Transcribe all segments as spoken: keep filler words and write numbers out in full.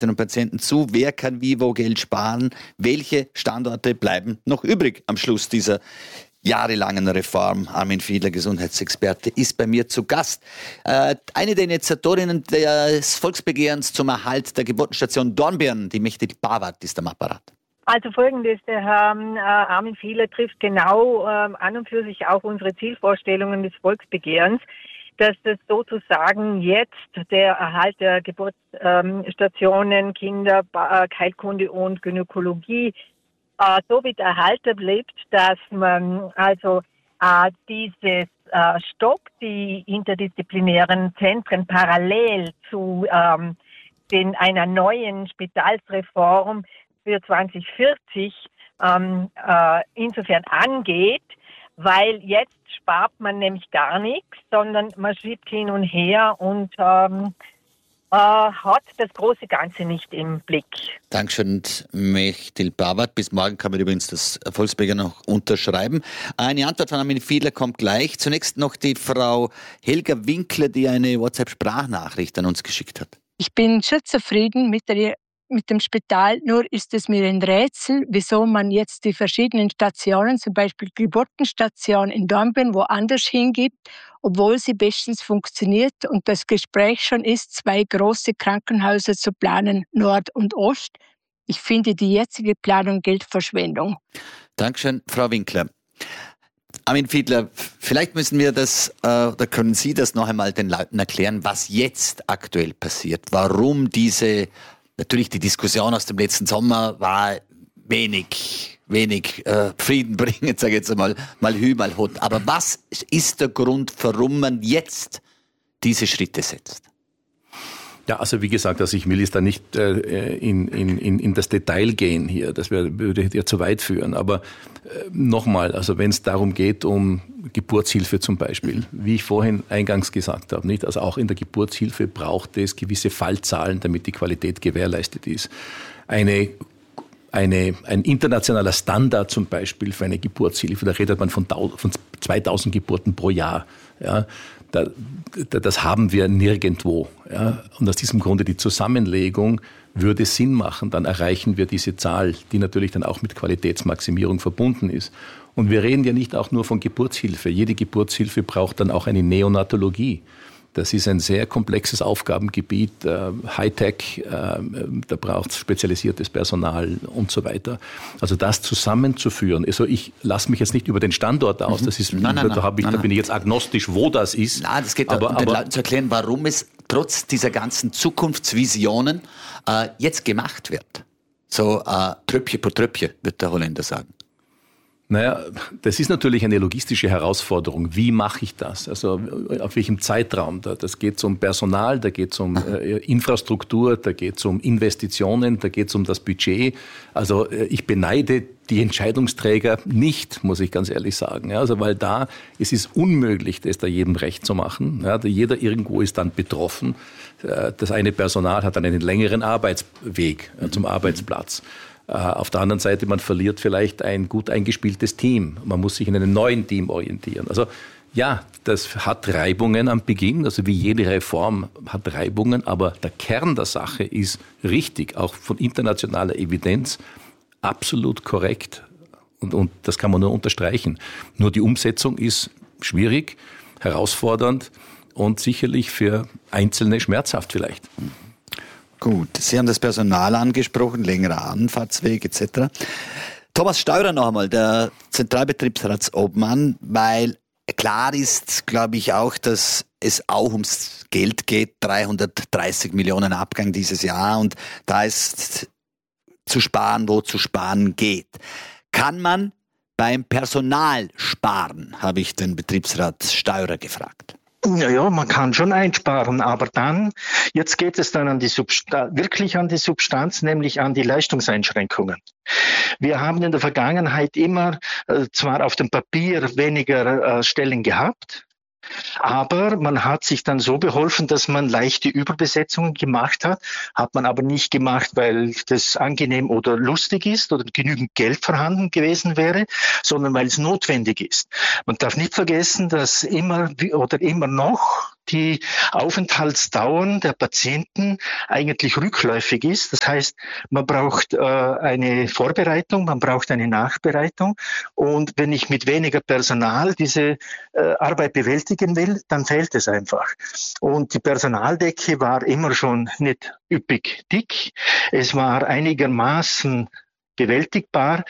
Patientinnen und Patienten zu? Wer kann wie wo Geld sparen? Welche Standorte bleiben noch übrig am Schluss dieser jahrelangen Reform? Armin Fiedler, Gesundheitsexperte, ist bei mir zu Gast. Äh, eine der Initiatorinnen des Volksbegehrens zum Erhalt der Geburtenstation Dornbirn, die Mechtel Bawart, ist am Apparat. Also Folgendes, der Herr äh, Armin Fiedler trifft genau äh, an und für sich auch unsere Zielvorstellungen des Volksbegehrens, dass das sozusagen jetzt der Erhalt der Geburtsstationen, ähm, Kinder, ba- Heilkunde und Gynäkologie äh, so weit erhalten bleibt, dass man also äh, dieses äh, Stopp, die interdisziplinären Zentren parallel zu ähm, den, einer neuen Spitalsreform für zwanzig vierzig ähm, äh, insofern angeht, weil jetzt spart man nämlich gar nichts, sondern man schiebt hin und her und ähm, äh, hat das große Ganze nicht im Blick. Dankeschön, Mechtel Bawart. Bis morgen kann man übrigens das Volksbegehren noch unterschreiben. Eine Antwort von Armin Fiedler kommt gleich. Zunächst noch die Frau Helga Winkler, die eine WhatsApp-Sprachnachricht an uns geschickt hat. Ich bin schon zufrieden mit der mit dem Spital, nur ist es mir ein Rätsel, wieso man jetzt die verschiedenen Stationen, zum Beispiel Geburtenstation in Dornbirn, woanders hingibt, obwohl sie bestens funktioniert und das Gespräch schon ist, zwei große Krankenhäuser zu planen, Nord und Ost. Ich finde die jetzige Planung Geldverschwendung. Dankeschön, Frau Winkler. Armin Fiedler, vielleicht müssen wir das, äh, oder können Sie das noch einmal den Leuten erklären, was jetzt aktuell passiert, warum diese. Natürlich, die Diskussion aus dem letzten Sommer war wenig, wenig äh, friedenbringend, sage ich jetzt einmal, mal hü, mal hot. Aber was ist der Grund, warum man jetzt diese Schritte setzt? Ja, also wie gesagt, also ich will jetzt da nicht äh, in, in, in das Detail gehen hier, das wär, würde ja zu weit führen. Aber äh, nochmal, also wenn es darum geht, um Geburtshilfe zum Beispiel, wie ich vorhin eingangs gesagt habe, nicht? Also auch in der Geburtshilfe braucht es gewisse Fallzahlen, damit die Qualität gewährleistet ist. Eine Eine, ein internationaler Standard zum Beispiel für eine Geburtshilfe, da redet man von, von zweitausend Geburten pro Jahr. Ja, da, da, das haben wir nirgendwo. Ja. Und aus diesem Grunde die Zusammenlegung würde Sinn machen. Dann erreichen wir diese Zahl, die natürlich dann auch mit Qualitätsmaximierung verbunden ist. Und wir reden ja nicht auch nur von Geburtshilfe. Jede Geburtshilfe braucht dann auch eine Neonatologie. Das ist ein sehr komplexes Aufgabengebiet, äh, Hightech, äh, da braucht es spezialisiertes Personal und so weiter. Also das zusammenzuführen, also ich lasse mich jetzt nicht über den Standort aus, das ist, nein, nein, da, hab ich, nein, da bin ich jetzt agnostisch, wo das ist. Nein, das geht aber, um den aber, Leuten zu erklären, warum es trotz dieser ganzen Zukunftsvisionen äh, jetzt gemacht wird. So äh, Tröpfchen pro Tröpfchen, wird der Holländer sagen. Naja, das ist natürlich eine logistische Herausforderung. Wie mache ich das? Also auf welchem Zeitraum? Das geht um Personal, da geht es um äh, Infrastruktur, da geht es um Investitionen, da geht es um das Budget. Also äh, ich beneide die Entscheidungsträger nicht, muss ich ganz ehrlich sagen. Ja, also weil da, es ist unmöglich, das da jedem recht zu machen. Ja, jeder irgendwo ist dann betroffen. Das eine Personal hat dann einen längeren Arbeitsweg äh, zum Arbeitsplatz. Auf der anderen Seite, man verliert vielleicht ein gut eingespieltes Team. Man muss sich in einem neuen Team orientieren. Also ja, das hat Reibungen am Beginn, also wie jede Reform hat Reibungen, aber der Kern der Sache ist richtig, auch von internationaler Evidenz absolut korrekt. Und, und das kann man nur unterstreichen. Nur die Umsetzung ist schwierig, herausfordernd und sicherlich für Einzelne schmerzhaft vielleicht. Gut, Sie haben das Personal angesprochen, längerer Anfahrtsweg et cetera. Thomas Steurer noch einmal, der Zentralbetriebsratsobmann, weil klar ist, glaube ich, auch, dass es auch ums Geld geht, dreihundertdreißig Millionen Abgang dieses Jahr und da ist zu sparen, wo zu sparen geht. Kann man beim Personal sparen, habe ich den Betriebsrat Steurer gefragt. Ja, ja, man kann schon einsparen, aber dann, jetzt geht es dann an die Substanz, wirklich an die Substanz, nämlich an die Leistungseinschränkungen. Wir haben in der Vergangenheit immer äh, zwar auf dem Papier weniger äh, Stellen gehabt, aber man hat sich dann so beholfen, dass man leichte Überbesetzungen gemacht hat, hat man aber nicht gemacht, weil das angenehm oder lustig ist oder genügend Geld vorhanden gewesen wäre, sondern weil es notwendig ist. Man darf nicht vergessen, dass immer oder immer noch die Aufenthaltsdauer der Patienten eigentlich rückläufig ist. Das heißt, man braucht äh, eine Vorbereitung, man braucht eine Nachbereitung. Und wenn ich mit weniger Personal diese äh, Arbeit bewältigen will, dann fehlt es einfach. Und die Personaldecke war immer schon nicht üppig dick. Es war einigermaßen bewältigbar,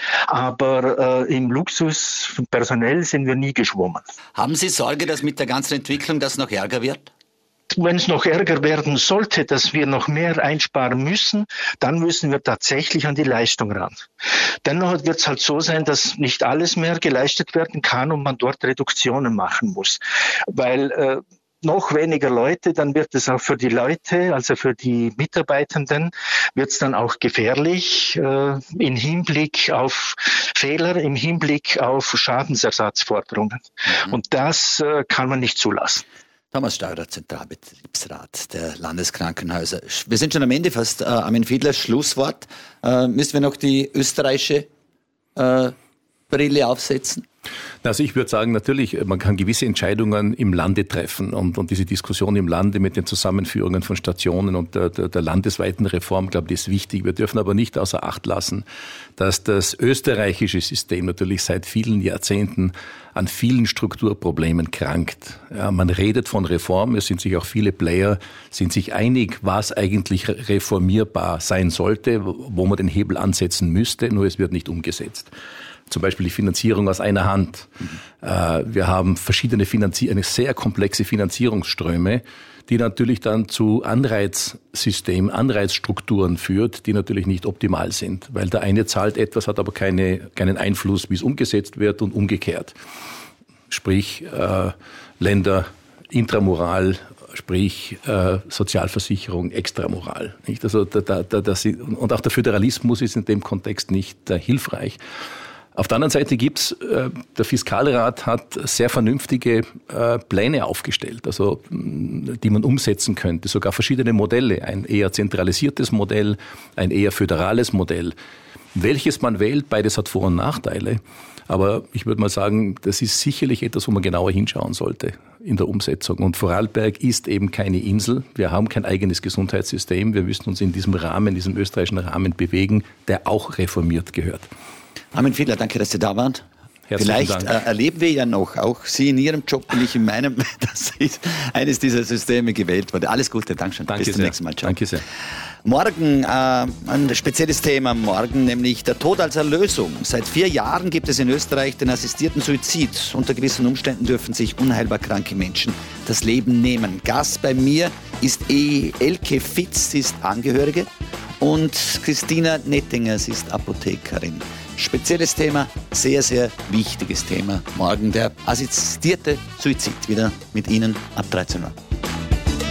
aber äh, im Luxus personell sind wir nie geschwommen. Haben Sie Sorge, dass mit der ganzen Entwicklung das noch ärger wird? Wenn es noch ärger werden sollte, dass wir noch mehr einsparen müssen, dann müssen wir tatsächlich an die Leistung ran. Dennoch wird es halt so sein, dass nicht alles mehr geleistet werden kann und man dort Reduktionen machen muss, weil äh, noch weniger Leute, dann wird es auch für die Leute, also für die Mitarbeitenden, wird es dann auch gefährlich äh, im Hinblick auf Fehler, im Hinblick auf Schadensersatzforderungen. Mhm. Und das äh, kann man nicht zulassen. Thomas Staurer, Zentralbetriebsrat der Landeskrankenhäuser. Wir sind schon am Ende fast. Äh, Armin Fiedler, Schlusswort. Äh, müssen wir noch die österreichische äh, Brille aufsetzen? Also ich würde sagen, natürlich, man kann gewisse Entscheidungen im Lande treffen und, und diese Diskussion im Lande mit den Zusammenführungen von Stationen und der, der, der landesweiten Reform, glaube ich, ist wichtig. Wir dürfen aber nicht außer Acht lassen, dass das österreichische System natürlich seit vielen Jahrzehnten an vielen Strukturproblemen krankt. Ja, man redet von Reform, es sind sich auch viele Player, sind sich einig, was eigentlich reformierbar sein sollte, wo man den Hebel ansetzen müsste, nur es wird nicht umgesetzt. Zum Beispiel die Finanzierung aus einer Hand. Mhm. Wir haben verschiedene Finanzi- eine sehr komplexe Finanzierungsströme, die natürlich dann zu Anreizsystemen, Anreizstrukturen führt, die natürlich nicht optimal sind, weil der eine zahlt etwas, hat aber keine, keinen Einfluss, wie es umgesetzt wird und umgekehrt. Sprich, äh, Länder, Intramoral, sprich äh, Sozialversicherung, Extramoral. Nicht? Also da, da, da, das, und auch der Föderalismus ist in dem Kontext nicht äh, hilfreich. Auf der anderen Seite gibt's, äh, der Fiskalrat hat sehr vernünftige äh, Pläne aufgestellt, also die man umsetzen könnte, sogar verschiedene Modelle, ein eher zentralisiertes Modell, ein eher föderales Modell. Welches man wählt, beides hat Vor- und Nachteile, aber ich würde mal sagen, das ist sicherlich etwas, wo man genauer hinschauen sollte in der Umsetzung. Und Vorarlberg ist eben keine Insel, wir haben kein eigenes Gesundheitssystem, wir müssen uns in diesem Rahmen, in diesem österreichischen Rahmen bewegen, der auch reformiert gehört. Armin Fiedler, danke, dass Sie da waren. Herzlichen Vielleicht Dank. Äh, erleben wir ja noch, auch Sie in Ihrem Job und ich in meinem, dass eines dieser Systeme gewählt wurde. Alles Gute, Dankeschön. Danke Bis zum sehr. nächsten Mal. Ciao. Danke sehr. Morgen äh, ein spezielles Thema, morgen nämlich der Tod als Erlösung. Seit vier Jahren gibt es in Österreich den assistierten Suizid. Unter gewissen Umständen dürfen sich unheilbar kranke Menschen das Leben nehmen. Gast bei mir ist Elke Fitz, sie ist Angehörige, und Christina Nettinger, sie ist Apothekerin. Spezielles Thema, sehr, sehr wichtiges Thema. Morgen der assistierte Suizid. Wieder mit Ihnen ab dreizehn Uhr.